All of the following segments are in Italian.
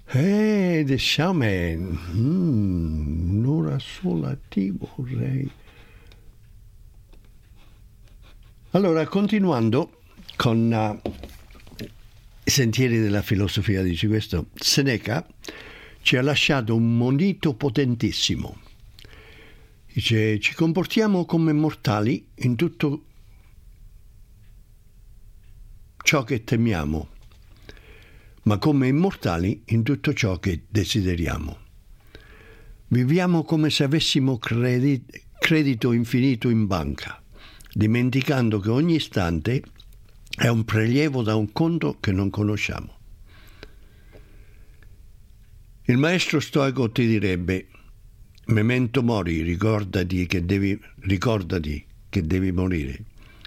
The Shaman. Un'ora sola ti vorrei. Allora, continuando con i sentieri della filosofia, dice questo, Seneca ci ha lasciato un monito potentissimo. Dice, ci comportiamo come mortali in tutto ciò che temiamo, ma come immortali in tutto ciò che desideriamo. Viviamo come se avessimo credito infinito in banca, dimenticando che ogni istante è un prelievo da un conto che non conosciamo. Il maestro stoico ti direbbe: memento mori, ricordati che devi morire.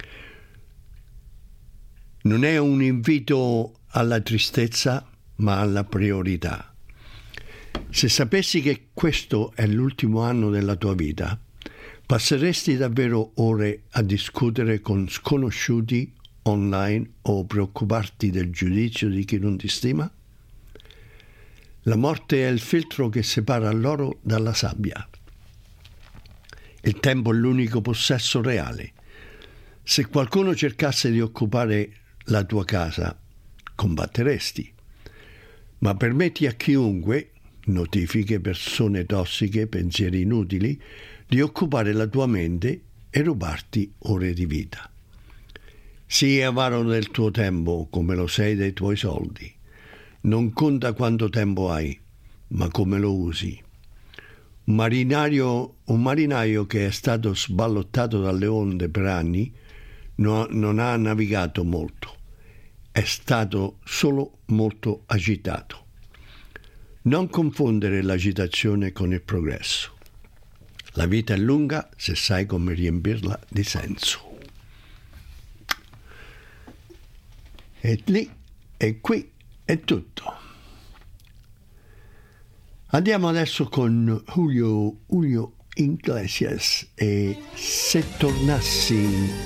Non è un invito alla tristezza, ma alla priorità. Se sapessi che questo è l'ultimo anno della tua vita, passeresti davvero ore a discutere con sconosciuti online o preoccuparti del giudizio di chi non ti stima? La morte è il filtro che separa l'oro dalla sabbia. Il tempo è l'unico possesso reale. Se qualcuno cercasse di occupare la tua casa, combatteresti. Ma permetti a chiunque, notifiche, persone tossiche, pensieri inutili, di occupare la tua mente e rubarti ore di vita. Sii avaro del tuo tempo come lo sei dei tuoi soldi. Non conta quanto tempo hai, ma come lo usi. Un marinaio che è stato sballottato dalle onde per anni non ha navigato molto, è stato solo molto agitato. Non confondere l'agitazione con il progresso. La vita è lunga se sai come riempirla di senso. E lì e qui è tutto. Andiamo adesso con Julio Iglesias e Se tornassi